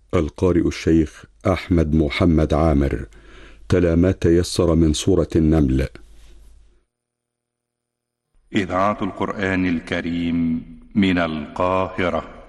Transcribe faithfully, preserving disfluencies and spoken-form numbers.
القارئ الشيخ أحمد محمد عامر تلا ما تيسر من سورة النمل. إذاعة القرآن الكريم من القاهرة.